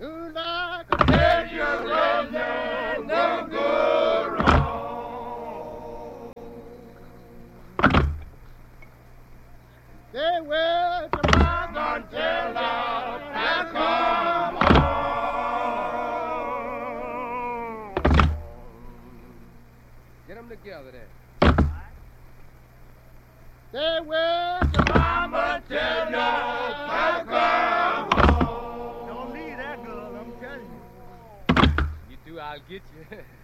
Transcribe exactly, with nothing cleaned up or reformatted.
Who like a tell you love no go wrong. They will tomorrow until I come home. Get them together there. They will tomorrow until I come home. Don't leave that girl, I'm telling you. You do, I'll get you.